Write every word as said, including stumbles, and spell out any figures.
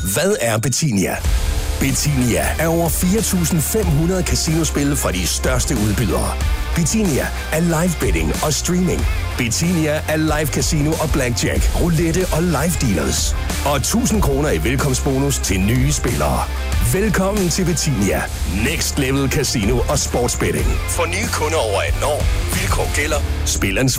Hvad er Betinia? Betinia er over fire tusind fem hundrede casinospil fra de største udbydere. Betinia er live betting og streaming. Betinia er live casino og blackjack, roulette og live dealers. Og tusind kroner i velkomstbonus til nye spillere. Velkommen til Betinia. Next Level Casino og Sportsbetting. For nye kunder over atten år. Vilkår gælder. Spil ansvarligt.